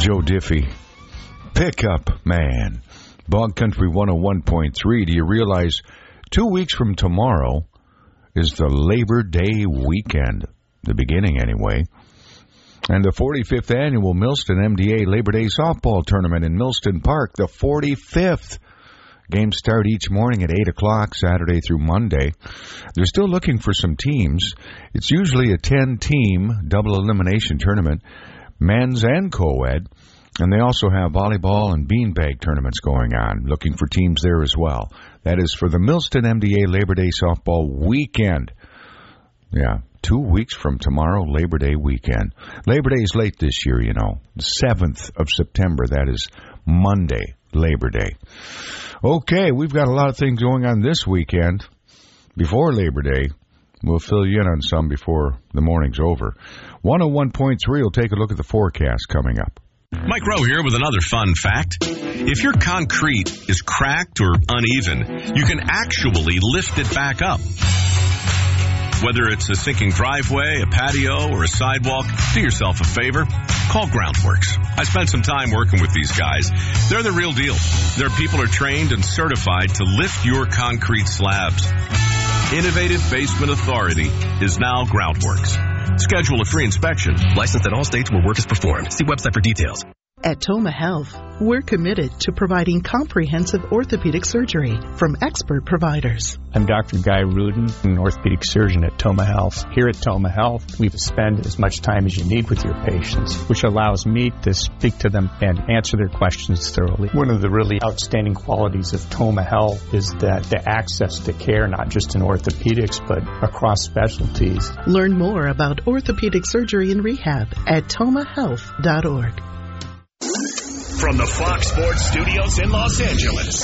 Joe Diffie. Pickup Man. Bog Country 101.3. Do you realize 2 weeks from tomorrow is the Labor Day weekend? The beginning, anyway. And the 45th annual Millston MDA Labor Day softball tournament in Millston Park. The 45th. Games start each morning at 8 o'clock, Saturday through Monday. They're still looking for some teams. It's usually a 10-team double elimination tournament, men's and co-ed. And they also have volleyball and beanbag tournaments going on, looking for teams there as well. That is for the Millston MDA Labor Day softball weekend. Yeah, 2 weeks from tomorrow, Labor Day weekend. Labor Day is late this year, you know. 7th of September, that is Monday, Labor Day. Okay, we've got a lot of things going on this weekend. Before Labor Day, we'll fill you in on some before the morning's over. 101.3 will take a look at the forecast coming up. Mike Rowe here with another fun fact. If your concrete is cracked or uneven, you can actually lift it back up. Whether it's a sinking driveway, a patio, or a sidewalk, do yourself a favor. Call Groundworks. I spent some time working with these guys. They're the real deal. Their people are trained and certified to lift your concrete slabs. Innovative Basement Authority is now Groundworks. Schedule a free inspection. Licensed in all states where work is performed. See website for details. At Toma Health, we're committed to providing comprehensive orthopedic surgery from expert providers. I'm Dr. Guy Rudin, an orthopedic surgeon at Toma Health. Here at Toma Health, we spend as much time as you need with your patients, which allows me to speak to them and answer their questions thoroughly. One of the really outstanding qualities of Toma Health is that the access to care, not just in orthopedics, but across specialties. Learn more about orthopedic surgery and rehab at tomahealth.org. From the Fox Sports Studios in Los Angeles,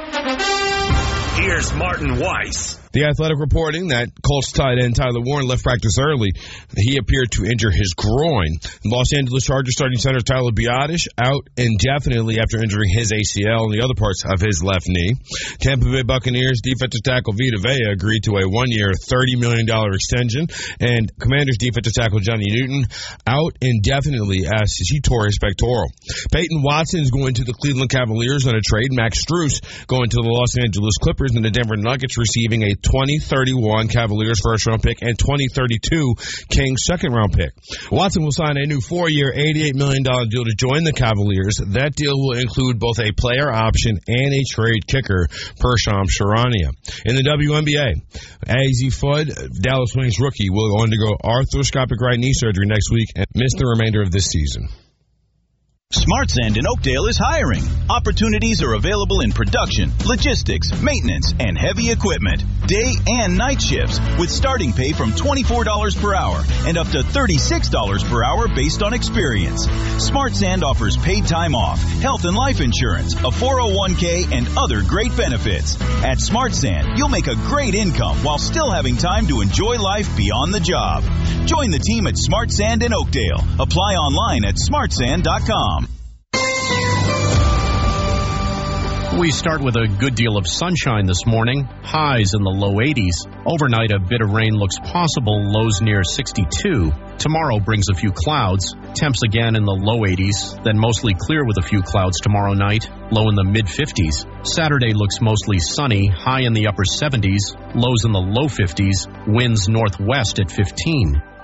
here's Martin Weiss. The Athletic reporting that Colts tight end Tyler Warren left practice early. He appeared to injure his groin. Los Angeles Chargers starting center Tyler Biadasz out indefinitely after injuring his ACL and the other parts of his left knee. Tampa Bay Buccaneers defensive tackle Vita Vea agreed to a one-year, $30 million extension. And Commanders defensive tackle Johnny Newton out indefinitely as he tore his pectoral. Peyton Watson is going to the Cleveland Cavaliers on a trade. Max Strus going to the Los Angeles Clippers, and the Denver Nuggets receiving a 2031 Cavaliers first-round pick and 2032 Kings second-round pick. Watson will sign a new 4-year, $88 million deal to join the Cavaliers. That deal will include both a player option and a trade kicker, Persham Sharania. In the WNBA, Azzi Fudd, Dallas Wings rookie, will undergo arthroscopic right knee surgery next week and miss the remainder of this season. Smart Sand in Oakdale is hiring. Opportunities are available in production, logistics, maintenance, and heavy equipment. Day and night shifts with starting pay from $24 per hour and up to $36 per hour based on experience. Smart Sand offers paid time off, health and life insurance, a 401k, and other great benefits. At Smart Sand, you'll make a great income while still having time to enjoy life beyond the job. Join the team at Smart Sand in Oakdale. Apply online at smartsand.com. We start with a good deal of sunshine this morning. Highs in the low 80s. Overnight, a bit of rain looks possible. Lows near 62. Tomorrow brings a few clouds. Temps again in the low 80s. Then mostly clear with a few clouds tomorrow night. Low in the mid-50s. Saturday looks mostly sunny. High in the upper 70s. Lows in the low 50s. Winds northwest at 15.